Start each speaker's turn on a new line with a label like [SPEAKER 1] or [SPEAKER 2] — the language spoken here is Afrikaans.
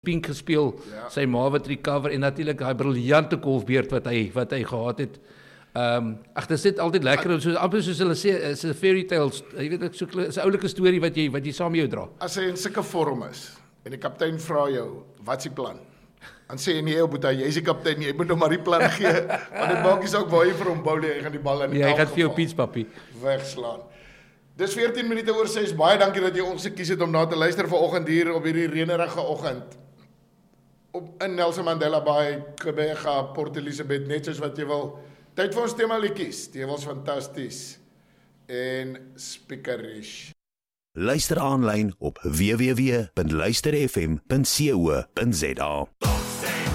[SPEAKER 1] Pink gespeel, sy ma wat recover, en natuurlik daai briljante golfbeerd wat hy gehad het. Dis net altyd lekker, amper soos hulle sê, is 'n fairy tales, jy weet, is 'n oulike storie wat jy saam met jou dra.
[SPEAKER 2] As hy in sulke vorm is, en die kaptein vra jou, wat is die plan? Dan sê jy, nee, Boeta, jy is die kaptein, jy moet nou maar die plan gee, want dit maak nie saak waar jy vir hom bou, hy gaan die bal in die
[SPEAKER 1] hy gaan vir jou pietspappie
[SPEAKER 2] wegslaan. Dis 14 minute oor 6, baie dankie dat jy ons gekies het om na te luister vanoggend hier op hierdie reënerige oggend. In Nelson Mandela Bay, Gqeberha, Port Elizabeth, net soos wat jy wil. Tyd vir ons themaliedjies, die was fantasties en speakerish.
[SPEAKER 3] Luister aanlyn op www.luisterfm.co.za.